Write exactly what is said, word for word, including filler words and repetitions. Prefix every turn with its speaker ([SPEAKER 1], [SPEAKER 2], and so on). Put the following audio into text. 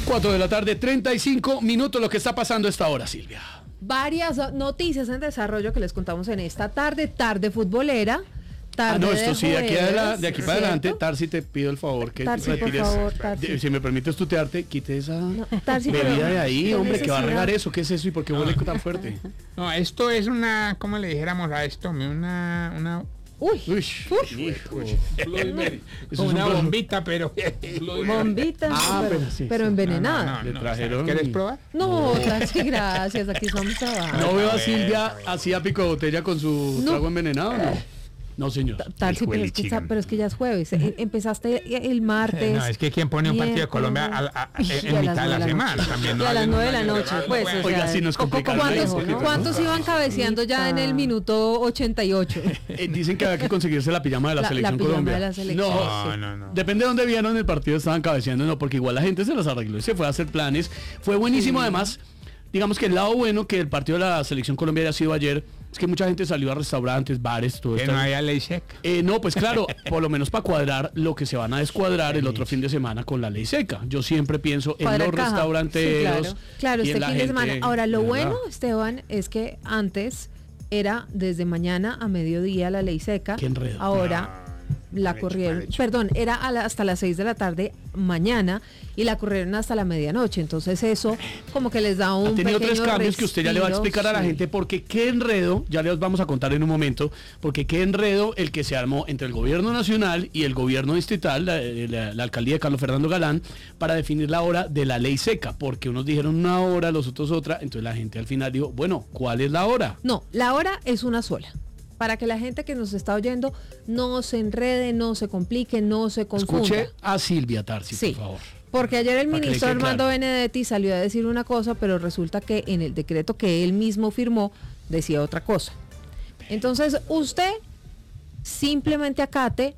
[SPEAKER 1] cuatro de la tarde, treinta y cinco minutos, lo que está pasando a esta hora, Silvia.
[SPEAKER 2] Varias noticias en desarrollo que les contamos en esta tarde, tarde futbolera. Tarde
[SPEAKER 1] ah, no, esto
[SPEAKER 2] de
[SPEAKER 1] sí, de aquí,
[SPEAKER 2] jueves,
[SPEAKER 1] adela- de aquí para
[SPEAKER 2] ¿cierto?
[SPEAKER 1] adelante, Tarsi, te pido el favor que
[SPEAKER 2] Tarsi, por
[SPEAKER 1] retires,
[SPEAKER 2] favor, Tarsi.
[SPEAKER 1] de- si me permites tutearte, quite esa
[SPEAKER 2] No, Tarsi,
[SPEAKER 1] bebida
[SPEAKER 2] pero-
[SPEAKER 1] de ahí,
[SPEAKER 2] qué
[SPEAKER 1] hombre, que va a
[SPEAKER 2] necesidad.
[SPEAKER 1] regar eso, ¿qué es eso y por qué huele tan fuerte?
[SPEAKER 3] No, esto es una, ¿cómo le dijéramos a esto? Una, una,
[SPEAKER 2] Uy,
[SPEAKER 1] Uy,
[SPEAKER 2] Uf.
[SPEAKER 1] hijo.
[SPEAKER 4] Bloody Mary.
[SPEAKER 1] Eso es
[SPEAKER 3] una
[SPEAKER 1] un-
[SPEAKER 3] bombita, pero...
[SPEAKER 2] bombita,
[SPEAKER 1] Ah,
[SPEAKER 2] pero,
[SPEAKER 1] pero sí,
[SPEAKER 2] pero
[SPEAKER 1] sí.
[SPEAKER 2] envenenada.
[SPEAKER 3] No, no,
[SPEAKER 1] Le
[SPEAKER 3] no,
[SPEAKER 1] trajeron
[SPEAKER 3] ¿quieres
[SPEAKER 1] y-
[SPEAKER 3] probar?
[SPEAKER 2] No, Tarsi, gracias, aquí somos abajo.
[SPEAKER 1] ¿No veo a
[SPEAKER 3] Está bien,
[SPEAKER 1] Silvia
[SPEAKER 3] está bien.
[SPEAKER 1] así a pico de botella con su
[SPEAKER 2] No.
[SPEAKER 1] trago envenenado? No, no señor.
[SPEAKER 2] Tarsi, pero es, que está- pero es que ya es jueves. eh, Empezaste el martes.
[SPEAKER 3] No, es que quien pone un partido de Colombia a- a- a-
[SPEAKER 2] miércoles,
[SPEAKER 3] en
[SPEAKER 2] y a las
[SPEAKER 3] mitad de
[SPEAKER 2] nueve
[SPEAKER 3] la semana.
[SPEAKER 2] noche.
[SPEAKER 3] También, ¿no?
[SPEAKER 2] Y a las
[SPEAKER 3] Alguien
[SPEAKER 2] nueve de la
[SPEAKER 3] no-
[SPEAKER 2] noche,
[SPEAKER 3] no,
[SPEAKER 2] pues.
[SPEAKER 3] bueno.
[SPEAKER 2] o
[SPEAKER 1] Oiga,
[SPEAKER 2] sea,
[SPEAKER 1] sí nos complica el
[SPEAKER 2] ¿Cuántos,
[SPEAKER 1] juego, ¿no?
[SPEAKER 2] ¿Cuántos iban cabeceando ya en el minuto ochenta y ocho?
[SPEAKER 1] Eh, dicen que había que conseguirse la pijama de la,
[SPEAKER 2] La- la
[SPEAKER 1] selección
[SPEAKER 2] pijama
[SPEAKER 1] Colombia.
[SPEAKER 2] de la selección,
[SPEAKER 1] No,
[SPEAKER 3] No, no, no.
[SPEAKER 1] depende de dónde vieron el partido, estaban cabeceando, no, porque igual la gente se las arregló y se fue a hacer planes. Fue buenísimo, además, digamos que el lado bueno que el partido de la selección Colombia haya sido ayer es que mucha gente salió a restaurantes, bares, todo
[SPEAKER 3] Que
[SPEAKER 1] esto.
[SPEAKER 3] no haya ley seca.
[SPEAKER 1] Eh, no, pues claro, por lo menos para cuadrar lo que se van a descuadrar el otro fin de semana con la ley seca. Yo siempre pienso en
[SPEAKER 2] Cuadrar
[SPEAKER 1] los
[SPEAKER 2] caja.
[SPEAKER 1] restauranteros.
[SPEAKER 2] Sí, claro, claro,
[SPEAKER 1] y en
[SPEAKER 2] este
[SPEAKER 1] la
[SPEAKER 2] fin de
[SPEAKER 1] gente,
[SPEAKER 2] semana. Ahora, lo
[SPEAKER 1] ¿verdad?
[SPEAKER 2] bueno, Esteban, es que antes era desde mañana a mediodía la ley seca.
[SPEAKER 1] Qué enredo.
[SPEAKER 2] Ahora
[SPEAKER 3] No,
[SPEAKER 2] la
[SPEAKER 3] mal hecho,
[SPEAKER 2] corrieron,
[SPEAKER 3] mal hecho.
[SPEAKER 2] perdón, era a la- hasta las seis de la tarde mañana y la corrieron hasta la medianoche. Entonces eso como que les da un
[SPEAKER 1] Ha tenido tres
[SPEAKER 2] pequeño
[SPEAKER 1] cambios que usted ya le va a
[SPEAKER 2] respiro,
[SPEAKER 1] explicar a la
[SPEAKER 2] sí.
[SPEAKER 1] gente porque qué enredo, ya les vamos a contar en un momento, porque qué enredo el que se armó entre el gobierno nacional y el gobierno distrital, la, la- la alcaldía de Carlos Fernando Galán, para definir la hora de la ley seca, porque unos dijeron una hora, los otros otra, entonces la gente al final dijo, bueno, ¿cuál es la hora?
[SPEAKER 2] No, la hora es una sola. Para que la gente que nos está oyendo no se enrede, no se complique, no se confunda.
[SPEAKER 1] Escuche a Silvia Tarsi,
[SPEAKER 2] Sí,
[SPEAKER 1] por favor.
[SPEAKER 2] porque ayer el
[SPEAKER 1] Para que le
[SPEAKER 2] ministro
[SPEAKER 1] quede
[SPEAKER 2] Armando
[SPEAKER 1] claro.
[SPEAKER 2] Benedetti salió a decir una cosa, pero resulta que en el decreto que él mismo firmó decía otra cosa. Entonces, usted simplemente acate